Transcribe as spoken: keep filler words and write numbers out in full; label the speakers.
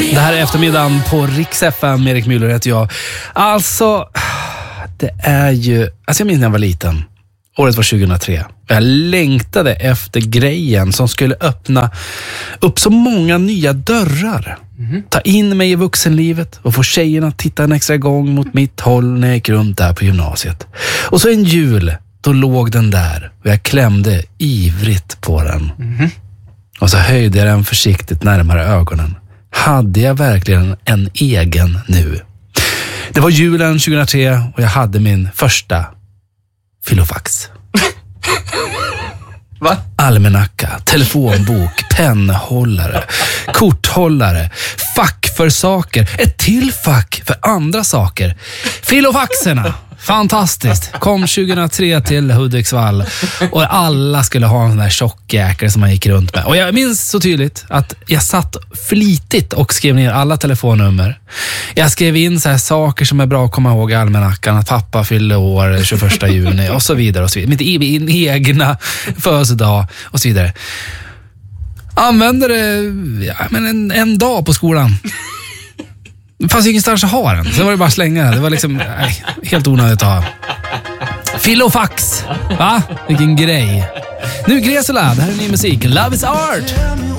Speaker 1: Det här är eftermiddagen på Rix F M. Erik Müller heter jag. Alltså, det är ju... Alltså jag minns när jag var liten. Året var tjugohundratre. Jag längtade efter grejen som skulle öppna upp så många nya dörrar. Mm. Ta in mig i vuxenlivet och få tjejerna att titta en extra gång mot mitt håll när jag gick runt där på gymnasiet. Och så en jul, då låg den där och jag klämde ivrigt på den. Mm. Och så höjde jag den försiktigt närmare ögonen. Hade jag verkligen en egen nu? Det var julen tjugohundratre och jag hade min första filofax.
Speaker 2: Va?
Speaker 1: Almanacka, telefonbok, pennhållare, korthållare, fack för saker, ett till fack för andra saker. Filofaxerna, fantastiskt. Kom tjugohundratre till Hudiksvall och alla skulle ha en sån där tjockjäkare som man gick runt med. Och jag minns så tydligt att jag satt flitigt och skrev ner alla telefonnummer. Jag skrev in så här saker som är bra att komma ihåg i almanackan, att pappa fyllde år tjugoförsta juni och så vidare och så vidare. Mitt min egna födelsedag och så vidare. Använde det ja, men en, en dag på skolan. Det fanns ingenstans att ha den. Så var det bara slänga den. Det var liksom nej, helt onödigt att ha. Filofax. Va? Vilken grej. Nu Gresela, det här är ny musik. Love is art.